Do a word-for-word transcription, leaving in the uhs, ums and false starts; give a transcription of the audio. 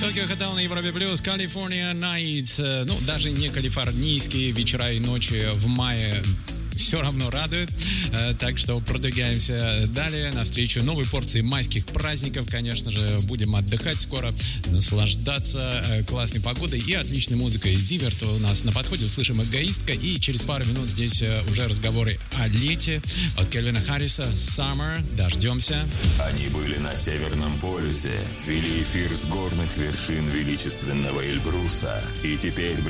Токио Хотел на Европе Плюс, California Nights. Ну, даже не калифорнийские вечера и ночи в мае все равно радует. Так что продвигаемся далее навстречу новой порции майских праздников. Конечно же, будем отдыхать скоро, наслаждаться классной погодой и отличной музыкой. Зиверт у нас на подходе. Услышим «Эгоистка». И через пару минут здесь уже разговоры о лете от Кельвина Харриса. Summer. Дождемся. Они были на Северном полюсе, вели эфир с горных вершин величественного Эльбруса. И теперь